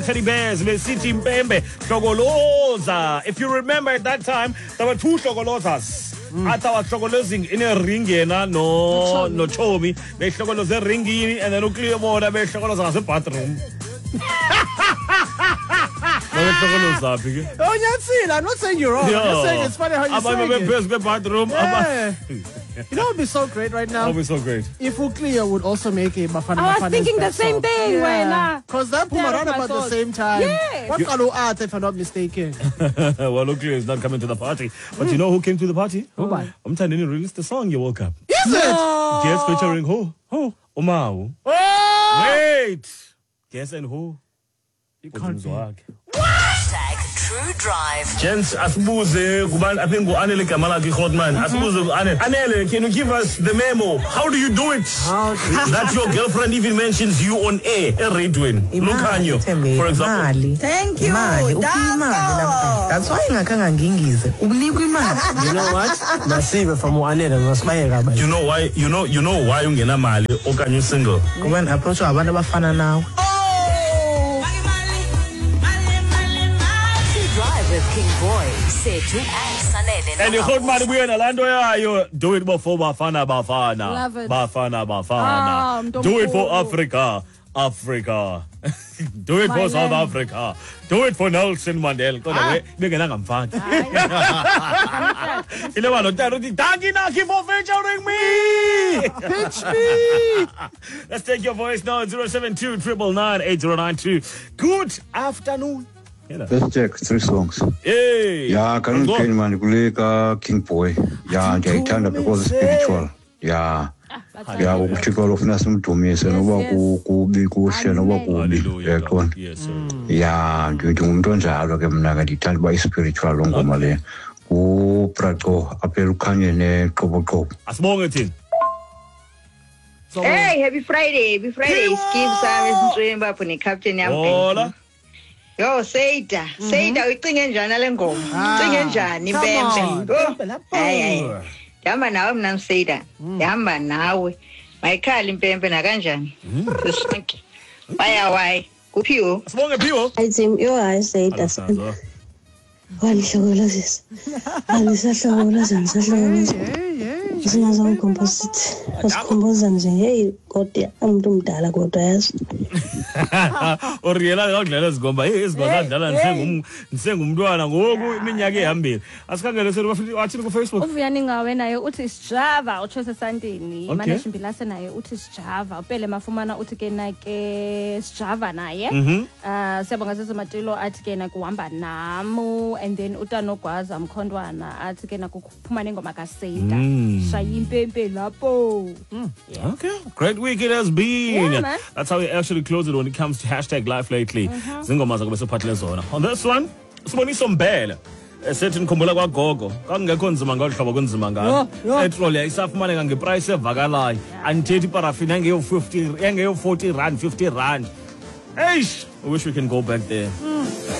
Teddy Bears besithi impembe hlokoloza. If you remember at that time there were two hlokolozas. Atha wahlokoloza in a ring yena no Chomi behlokoloza eringini and then uCleo bona behlokoloza ngase bathroom. Oh, Nyatsila, I'm not saying you're wrong. I'm just saying it's funny how you say it. Bathroom. Yeah. You know what would be so great right now? That would be so great. If uCleo would also make a Bafana Bafana. I was thinking the same thing. Yeah. Because that put around about the same time. Yeah. What Kalu art, if I'm not mistaken? Well, uCleo is not coming to the party. But you know who came to the party? Who? I'm telling you, released the song you woke up. Is it? Guess featuring who? Who? Omau. Oh! Wait. Guess and who? You can't be. True Drive. Gents, asibuze kubantu I think Anele Kamala Hotman. Asibuze Anele, can you give us the memo? How do you do it? That your girlfriend even mentions you on air, Redwin. Lukhanyo, for example. Thank you. That's why ngakanga ngingize. Ukunikwa imali. You know what? Masive from Anele ngasibayeka ba. You know why ungena mali okanye single? Kuba approach abantu abafana nawe. With King Boy, Setu and Sanele. And you hold man we in Orlando yayo. Do it before Bafana. Love it. Bafana. Do it for Africa. Do it for South Africa. Do it for Nelson Mandela. Naki for featuring me. Pitch me. Let's take your voice now. 072 999 8092. Good afternoon. Let's check 3 songs. Hey. Yeah, can you tell man kuleka King Boy? Yeah, ngiyayithanda because spiritual. Yeah. Yeah, ukuthika lofuna simdumise noba kubi kuhle noba kubi. Yaqona. Yes sir. Yeah, ngithi umuntu onjalo ke mina ke ngithanda ba spiritual ngoma le. Upraco apela ukhanye neqoboqobo. Asibonge thina. Hey, happy Friday. Skip Sam Ntswemba phone captain yami. Hola. Yo, Seita uyicinge njani le ngoma? Uyicinge njani impembe? Hayi. Yamba nawe mina Seita. Yamba nawe. Mayikhala impembe na kanjani? Sisonke. Why? Kuphiwo. Sibonge Phiwo. Ayitsim yo Seita. Walihlokoloza. Alisahlokoloza. Singazo ngicomposite. Asikhomboza nje hey kodwa umuntu omdala kodwa yazi. Oriela ngidlala izigomba izigomba zadlala nisengumntwana ngoku iminyaka ehambile. Asikhangele selu wathini ku Facebook. Uvuyani ngawe naye uthi Sjava uChose Sandini. Imane Shimbilase naye uthi Sjava. Upele mafumana uthi ke na ke Sjava naye. Siyabonga sesematilo athi ke na kuhamba namu and then utanogwaza mkhondwana athi ke na kuphuma nengoma kaSeita. Okay, great week it has been. Yeah, man. That's how we actually close it when it comes to hashtag life lately. Zingoma zakube sophathele zona. On this one, Siboniso Mbele. Esethi nikhumbula kwagogo. Kakungekho nzima ngahlobo kunzima ngayo. Petrol yayisafumana ngeprice evakalayo. Andithethi paraffin engeyo 50, engeyo 40 rand, 50 rand. Eish, I wish we can go back there.